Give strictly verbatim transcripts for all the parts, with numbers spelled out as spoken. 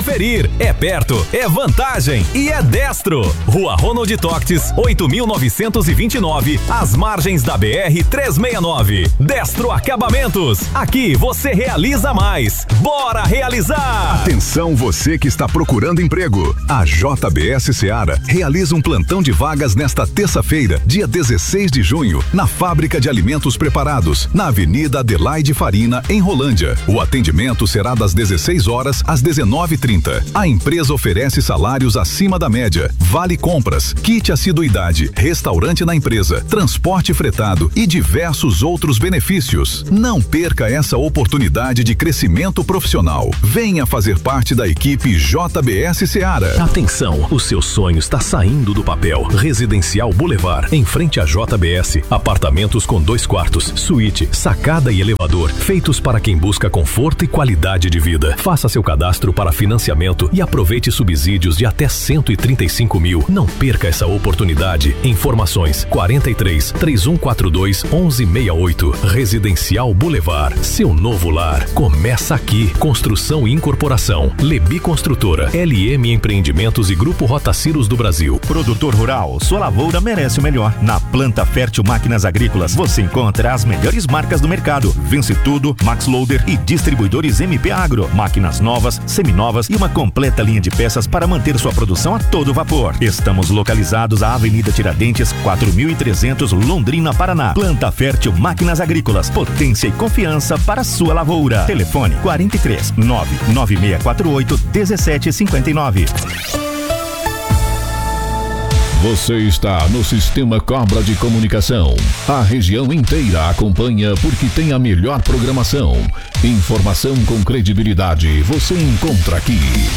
conferir. É perto, é vantagem e é Destro. Rua Ronald Toctes, oito mil novecentos e vinte e nove, às margens da B R trezentos e sessenta e nove. Destro Acabamentos. Aqui você realiza mais. Bora realizar! Atenção você que está procurando emprego. A J B S Seara realiza um plantão de vagas nesta terça-feira, dia dezesseis de junho, na Fábrica de Alimentos Preparados, na Avenida Adelaide Farina, em Rolândia. O atendimento será das dezesseis horas às dezenove e trinta. A empresa oferece salários acima da média, vale compras, kit assiduidade, restaurante na empresa, transporte fretado e diversos outros benefícios. Não perca essa oportunidade de crescimento profissional. Venha fazer parte da equipe J B S Seara. Atenção, o seu sonho está saindo do papel. Residencial Boulevard, em frente à J B S. Apartamentos com dois quartos, suíte, sacada e elevador, feitos para quem busca conforto e qualidade de vida. Faça seu cadastro para financiamento e aproveite subsídios de até cento e trinta e cinco mil. Não perca essa oportunidade. Informações quarenta e três, três um quatro dois, onze sessenta e oito. Residencial Boulevard, seu novo lar. Começa aqui. Construção e incorporação. Lebi Construtora, L M Empreendimentos e Grupo Rotaciros do Brasil. Produtor rural, sua lavoura merece o melhor. Na Planta Fértil Máquinas Agrícolas você encontra as melhores marcas do mercado. Vence Tudo, Max Loader e distribuidores M P Agro. Máquinas novas, seminovas e uma completa linha de peças para manter sua produção a todo vapor. Estamos localizados à Avenida Tiradentes, quatro mil e trezentos, Londrina, Paraná. Planta Fértil Máquinas Agrícolas, potência e confiança para sua lavoura. Telefone quarenta e três, nove nove seis quatro oito, um sete cinco nove. Você está no Sistema Cobra de Comunicação. A região inteira acompanha porque tem a melhor programação. Informação com credibilidade você encontra aqui.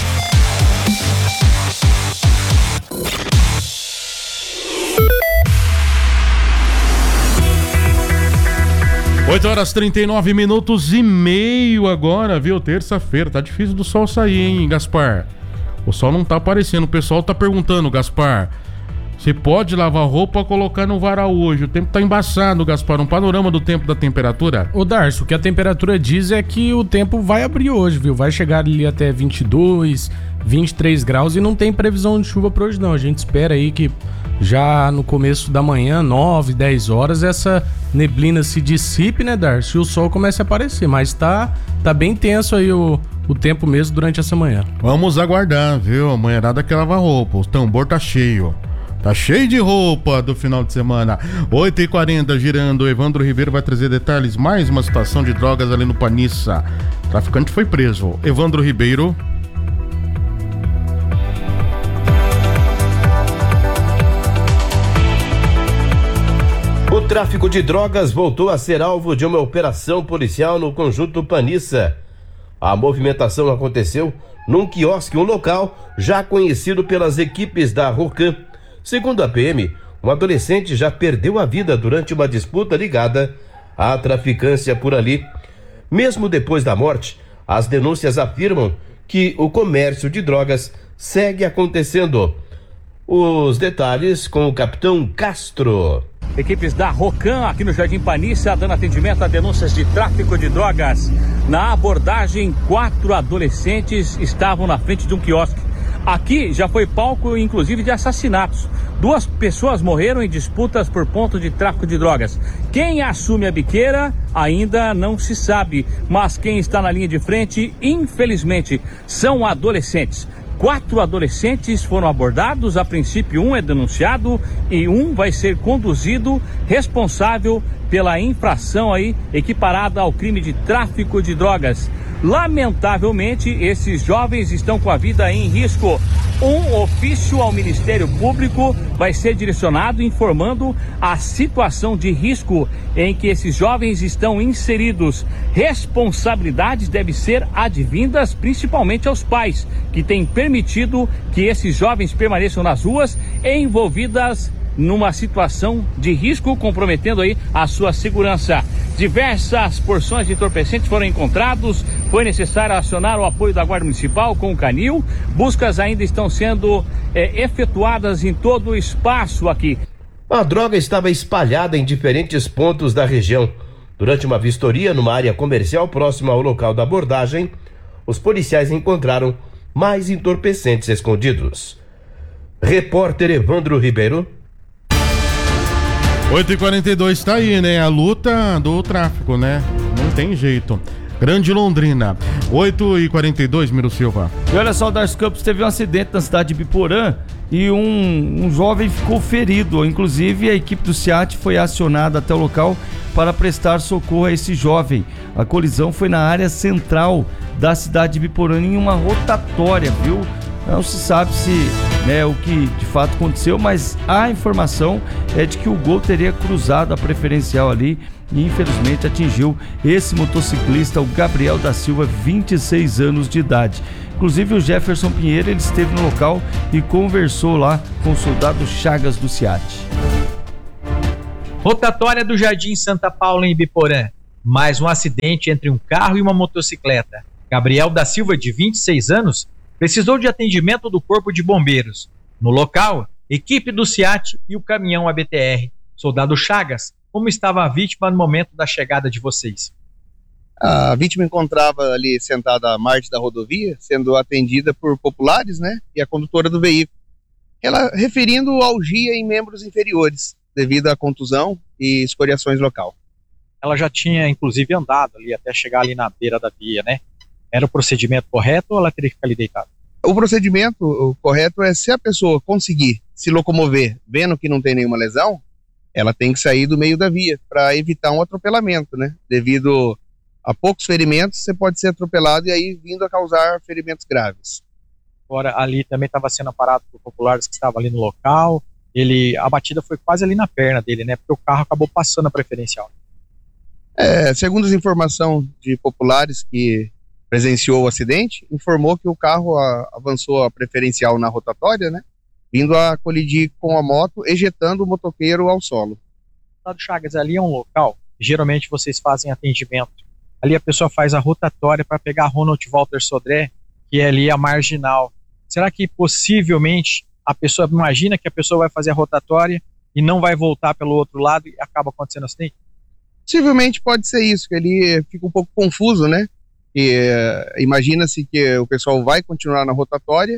oito horas trinta e nove minutos e meio agora, viu? Terça-feira. Tá difícil do sol sair, hein, Gaspar? O sol não tá aparecendo. O pessoal tá perguntando, Gaspar, você pode lavar roupa ou colocar no varal hoje? O tempo tá embaçado, Gaspar. Um panorama do tempo da temperatura. Ô, Darcio, o que a temperatura diz é que o tempo vai abrir hoje, viu? Vai chegar ali até vinte e dois, vinte e três graus e não tem previsão de chuva pra hoje, não. A gente espera aí que já no começo da manhã, nove, dez horas, essa neblina se dissipe, né, Darcio? E o sol comece a aparecer, mas tá, tá bem tenso aí o, o tempo mesmo durante essa manhã. Vamos aguardar, viu? A manhãrada que lava roupa. O tambor tá cheio. Tá cheio de roupa do final de semana. oito e quarenta, girando. O Evandro Ribeiro vai trazer detalhes. Mais uma situação de drogas ali no Panissa. O traficante foi preso. Evandro Ribeiro. O tráfico de drogas voltou a ser alvo de uma operação policial no conjunto Panissa. A movimentação aconteceu num quiosque, um local já conhecido pelas equipes da Rocan. Segundo a P M, um adolescente já perdeu a vida durante uma disputa ligada à traficância por ali. Mesmo depois da morte, as denúncias afirmam que o comércio de drogas segue acontecendo. Os detalhes com o capitão Castro. Equipes da Rocan aqui no Jardim Panissa dando atendimento a denúncias de tráfico de drogas. Na abordagem, quatro adolescentes estavam na frente de um quiosque. Aqui já foi palco, inclusive, de assassinatos. Duas pessoas morreram em disputas por ponto de tráfico de drogas. Quem assume a biqueira ainda não se sabe, mas quem está na linha de frente, infelizmente, são adolescentes. Quatro adolescentes foram abordados, a princípio um é denunciado e um vai ser conduzido responsável pela infração aí equiparada ao crime de tráfico de drogas. Lamentavelmente, esses jovens estão com a vida em risco. Um ofício ao Ministério Público vai ser direcionado informando a situação de risco em que esses jovens estão inseridos. Responsabilidades devem ser advindas principalmente aos pais, que têm permitido que esses jovens permaneçam nas ruas envolvidas numa situação de risco, comprometendo aí a sua segurança. Diversas porções de entorpecentes foram encontrados, foi necessário acionar o apoio da Guarda Municipal com o canil. Buscas ainda estão sendo é, efetuadas em todo o espaço aqui. A droga estava espalhada em diferentes pontos da região. Durante uma vistoria numa área comercial próxima ao local da abordagem, os policiais encontraram mais entorpecentes escondidos. Repórter Evandro Ribeiro. oito e quarenta e dois, tá aí, né? A luta do tráfico, né? Não tem jeito. Grande Londrina. oito e quarenta e dois, Miro Silva. E olha só, o Darcy Campos teve um acidente na cidade de Biporã e um, um jovem ficou ferido. Inclusive, a equipe do SEAT foi acionada até o local para prestar socorro a esse jovem. A colisão foi na área central da cidade de Biporã, em uma rotatória, viu? Não se sabe se, né, o que de fato aconteceu, mas a informação é de que o Gol teria cruzado a preferencial ali e infelizmente atingiu esse motociclista, o Gabriel da Silva, vinte e seis anos de idade. Inclusive o Jefferson Pinheiro, ele esteve no local e conversou lá com o soldado Chagas do SEAT. Rotatória do Jardim Santa Paula em Ibiporã. Mais um acidente entre um carro e uma motocicleta. Gabriel da Silva, de vinte e seis anos, precisou de atendimento do Corpo de Bombeiros. No local, equipe do SEAT e o caminhão A B T R. Soldado Chagas, como estava a vítima no momento da chegada de vocês? A vítima encontrava ali sentada à margem da rodovia, sendo atendida por populares, né, e a condutora do veículo. Ela referindo algia em membros inferiores, devido à contusão e escoriações local. Ela já tinha, inclusive, andado ali até chegar ali na beira da via, né? Era o procedimento correto ou ela teria que ficar ali deitada? O procedimento correto é, se a pessoa conseguir se locomover vendo que não tem nenhuma lesão, ela tem que sair do meio da via para evitar um atropelamento, né? Devido a poucos ferimentos, você pode ser atropelado e aí vindo a causar ferimentos graves. Agora, ali também estava sendo aparado por populares que estavam ali no local. Ele, a batida foi quase ali na perna dele, né? Porque o carro acabou passando a preferencial. É, segundo as informações de populares que presenciou o acidente, informou que o carro a, avançou a preferencial na rotatória, né? Vindo a colidir com a moto, ejetando o motoqueiro ao solo. Soldado Chagas, ali é um local, geralmente vocês fazem atendimento. Ali a pessoa faz a rotatória para pegar a Ronald Walter Sodré, que é ali a marginal. Será que possivelmente a pessoa, imagina que a pessoa vai fazer a rotatória e não vai voltar pelo outro lado e acaba acontecendo um acidente? Possivelmente pode ser isso, que ele fica um pouco confuso, né? E, uh, imagina-se que o pessoal vai continuar na rotatória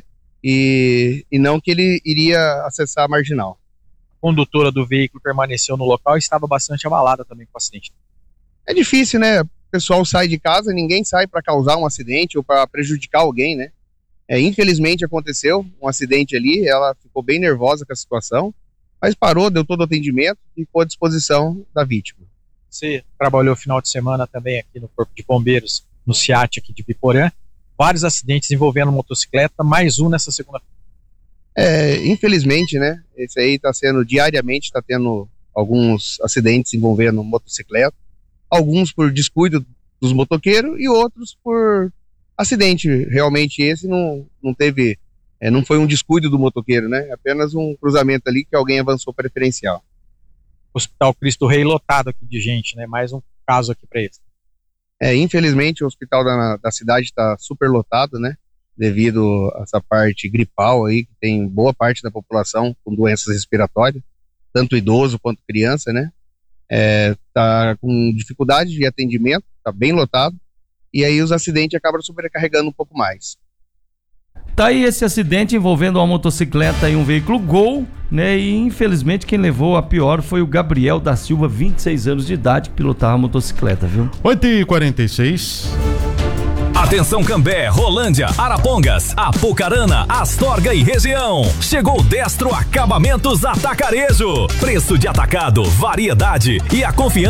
e, e não que ele iria acessar a marginal. A condutora do veículo permaneceu no local e estava bastante abalada também com o acidente. É difícil, né? O pessoal sai de casa, ninguém sai para causar um acidente ou para prejudicar alguém, né? É, infelizmente aconteceu um acidente ali, ela ficou bem nervosa com a situação, mas parou, deu todo o atendimento e ficou à disposição da vítima. Você trabalhou final de semana também aqui no Corpo de Bombeiros, no SEAT aqui de Biporã, vários acidentes envolvendo motocicleta, mais um nessa segunda-feira. É, infelizmente, né, esse aí está sendo, diariamente está tendo alguns acidentes envolvendo motocicleta, alguns por descuido dos motoqueiros e outros por acidente. Realmente esse não, não teve, é, não foi um descuido do motoqueiro, né, apenas um cruzamento ali que alguém avançou preferencial. Hospital Cristo Rei lotado aqui de gente, né, mais um caso aqui para eles. É, infelizmente o hospital da, da cidade está super lotado, né, devido a essa parte gripal aí, que tem boa parte da população com doenças respiratórias, tanto idoso quanto criança, né, é, tá com dificuldade de atendimento, tá bem lotado, e aí os acidentes acabam sobrecarregando um pouco mais. Tá aí esse acidente envolvendo uma motocicleta e um veículo Gol, né? E infelizmente quem levou a pior foi o Gabriel da Silva, vinte e seis anos de idade, que pilotava a motocicleta, viu? oito e quarenta e seis. Atenção Cambé, Rolândia, Arapongas, Apucarana, Astorga e região. Chegou Destro Acabamentos Atacarejo. Preço de atacado, variedade e a confiança